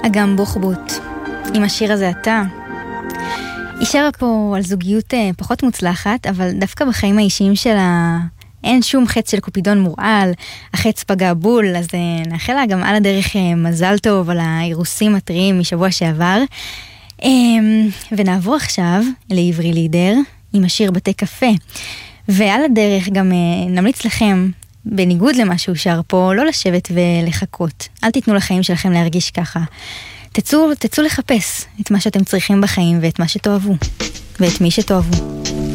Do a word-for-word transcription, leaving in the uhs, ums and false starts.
אגם בוחבוט, עם השיר הזה אתה. היא שרה פה על זוגיות פחות מוצלחת, אבל דווקא בחיים האישיים שלה אין שום חץ של קופידון מורעל, החץ פגע בול, אז נאחל לה גם על הדרך מזל טוב על האירוסים הטריים משבוע שעבר. ונעבור עכשיו לעברי לידר עם השיר בתי קפה, ועל הדרך גם נמליץ לכם, בניגוד למה שהוא שר פה, לא לשבת ולחכות. אל תיתנו לחיים שלכם להרגיש ככה. תצאו, תצאו לחפש את מה שאתם צריכים בחיים ואת מה שתאהבו ואת מי שתאהבו.